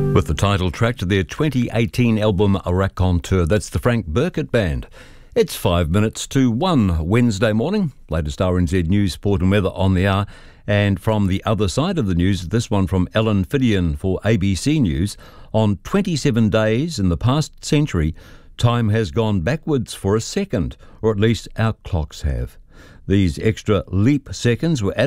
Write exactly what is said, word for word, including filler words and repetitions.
With the title track to their twenty eighteen album Raconteur. That's the Frank Burkett Band. It's five minutes to one Wednesday morning. Latest R N Z news, sport and weather on the hour. And from the other side of the news, this one from Ellen Fidian for A B C News. On twenty-seven days in the past century, time has gone backwards for a second, or at least our clocks have. These extra leap seconds were added